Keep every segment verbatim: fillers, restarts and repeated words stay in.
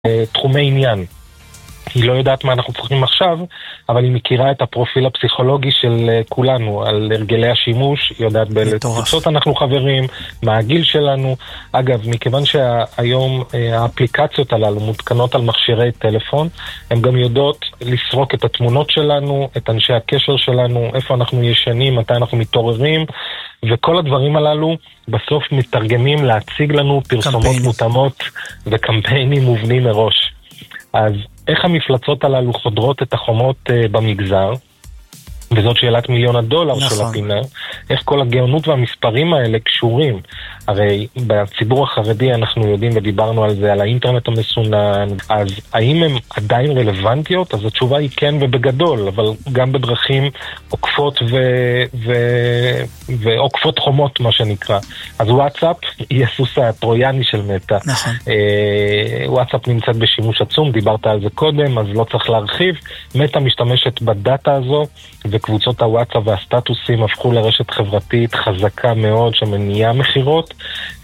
תחומי עניין. היא לא יודעת מה אנחנו צריכים עכשיו, אבל היא מכירה את הפרופיל הפסיכולוגי של כולנו, על הרגלי השימוש, היא יודעת באיזה קבוצות אנחנו חברים, מה הגיל שלנו. אגב, מכיוון שהיום האפליקציות הללו מותקנות על מכשירי טלפון, הן גם יודעות לסרוק את התמונות שלנו, את אנשי הקשר שלנו, איפה אנחנו ישנים, מתי אנחנו מתעוררים, וכל הדברים הללו בסוף מתרגמים להציג לנו פרסומות מותאמות וקמפיינים מובנים מראש. אז איך המפלצות הללו חודרות את החומות uh, במגזר, וזאת שאלת מיליון הדולר נכון. של הפינה, איך כל הגאונות והמספרים האלה קשורים. הרי בציבור החרדי אנחנו יודעים ודיברנו על זה, על האינטרנט המסונן, אז האם הן עדיין רלוונטיות? אז התשובה היא כן ובגדול, אבל גם בדרכים עוקפות ו... ו... ועוקפות חומות מה שנקרא. אז וואטסאפ היא הסוס הטרויאני של מטא. נכון. אה, וואטסאפ נמצאת בשימוש עצום, דיברת על זה קודם, אז לא צריך להרחיב. מטא משתמשת בדאטה הזו, וקבוצות הוואטסאפ והסטטוסים הפכו לרשת חברתית חזקה מאוד שמניעה מחירות.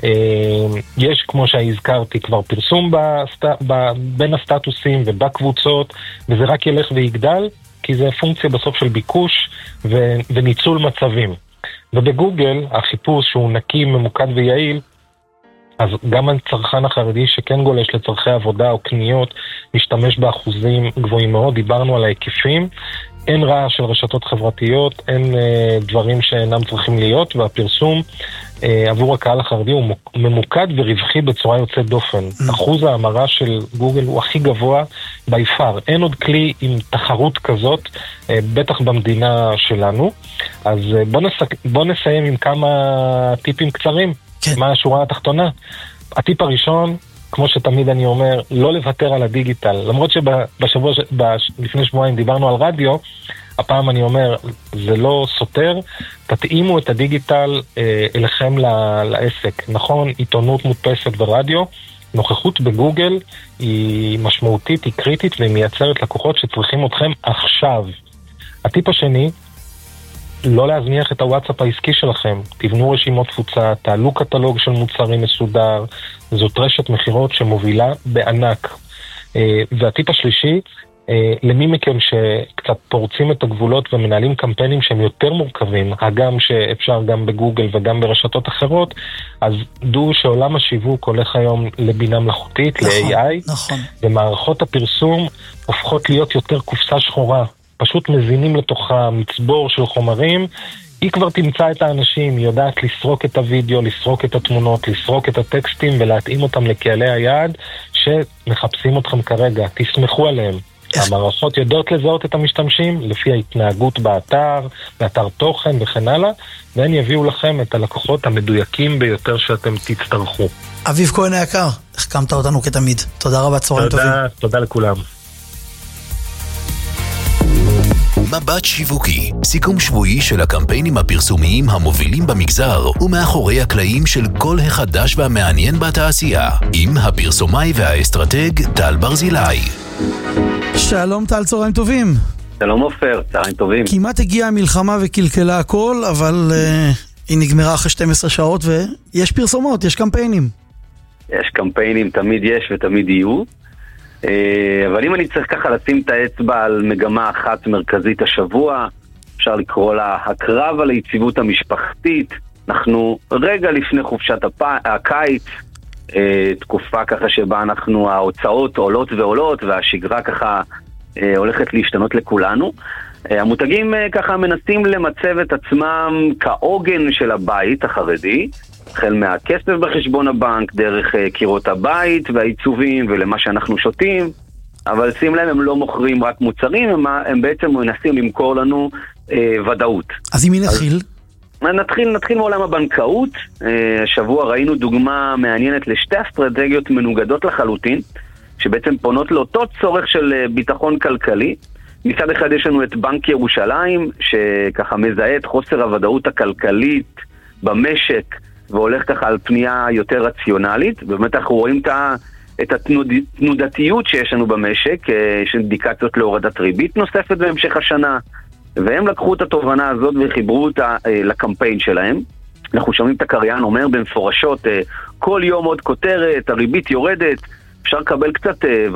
יש, כמו שהזכרתי, כבר פרסום בסט... ב... בין הסטטוסים ובקבוצות, וזה רק ילך ויגדל, כי זה פונקציה בסוף של ביקוש ו... וניצול מצבים. ובגוגל, החיפוש שהוא נקי, ממוקד ויעיל, אז גם הצרכן החרדי שכן גולש לצרכי עבודה או קניות, משתמש באחוזים גבוהים מאוד, דיברנו על ההיקפים, אין רע של רשתות חברתיות, אין אה, דברים שאינם צריכים להיות, והפרסום אה, עבור הקהל החרדי הוא ממוקד ורווחי בצורה יוצאת דופן. Mm. אחוז ההמרה של גוגל הוא הכי גבוה ביפר. אין עוד כלי עם תחרות כזאת, אה, בטח במדינה שלנו. אז אה, בוא, נס... בוא נסיים עם כמה טיפים קצרים. כן. מה השורה התחתונה? הטיפ הראשון, כמו שתמיד אני אומר, לא לוותר על הדיגיטל. למרות שבשבוע, לפני שבועיים דיברנו על רדיו, הפעם אני אומר, זה לא סותר, תתאימו את הדיגיטל אה, אליכם לעסק. נכון, עיתונות מודפסת ברדיו, נוכחות בגוגל היא משמעותית, היא קריטית, והיא מייצרת לקוחות שצריכים אתכם עכשיו. הטיפ השני, לא להזניח את הוואטסאפ העסקי שלכם, תבנו רשימות תפוצה, תעלו קטלוג של מוצרים מסודר, זאת רשת מחירות שמובילה בענק. והטיפ השלישי, למי מכם שקצת פורצים את הגבולות ומנהלים קמפיינים שהם יותר מורכבים, הגם שאפשר גם בגוגל וגם ברשתות אחרות, אז דעו שעולם השיווק הולך היום לבינה מלאכותית, נכון, ל-איי איי, נכון. ומערכות הפרסום הופכות להיות יותר קופסה שחורה. פשוט מזינים לתוכה מצבור של חומרים, היא כבר תמצא את האנשים, היא יודעת לסרוק את הוידאו, לסרוק את התמונות, לסרוק את הטקסטים ולהתאים אותם לקהלי היעד שמחפשים אתכם כרגע. תסמכו עליהם. המערכות יודעות לזהות את המשתמשים לפי ההתנהגות באתר, באתר תוכן וכן הלאה, והן יביאו לכם את הלקוחות המדויקים ביותר שאתם תצטרכו. אביב כהן היקר, החכמת אותנו כתמיד. תודה רבה, צהריים טובים. תודה, תודה לכולם. מבט שיווקי, סיכום שבועי של הקמפיינים הפרסומיים המובילים במגזר ומאחורי הקלעים של כל החדש והמעניין בתעשייה, עם הפרסומאי והאסטרטג טל ברזילי. שלום טל, צהריים טובים. שלום עופר, צהריים טובים. כמעט הגיעה המלחמה וקלקלה הכל, אבל uh, היא נגמרה אחרי שתים עשרה שעות ויש פרסומות, יש קמפיינים. יש קמפיינים, תמיד יש ותמיד יהיו. אבל אם אני צריך ככה לשים את האצבע על מגמה אחת מרכזית השבוע, אפשר לקרוא לה הקרב על היציבות המשפחתית. אנחנו רגע לפני חופשת הקיץ, תקופה ככה שבה אנחנו, ההוצאות עולות ועולות והשגרה ככה הולכת להשתנות לכולנו. המותגים ככה מנסים למצב את עצמם כעוגן של הבית החרדי, החל מהכסף בחשבון הבנק, דרך קירות הבית והעיצובים ולמה שאנחנו שותים, אבל שים להם, הם לא מוכרים רק מוצרים, הם, הם בעצם מנסים למכור לנו אה, ודאות. אז אם נתחיל? אז, נתחיל, נתחיל מעולם הבנקאות. אה, השבוע ראינו דוגמה מעניינת לשתי אסטרטגיות מנוגדות לחלוטין, שבעצם פונות לאותו צורך של ביטחון כלכלי. מצד אחד יש לנו את בנק ירושלים, שככה מזהה את חוסר הוודאות הכלכלית במשק, והולך ככה על פנייה יותר רציונלית. באמת אנחנו רואים את התנודתיות שיש לנו במשק, יש אינדיקציות להורדת ריבית נוספת בהמשך השנה, והם לקחו את התובנה הזאת וחיברו אותה לקמפיין שלהם. אנחנו שומעים את הקריין אומר במפורשות, כל יום עוד כותרת, הריבית יורדת, אפשר לקבל קצת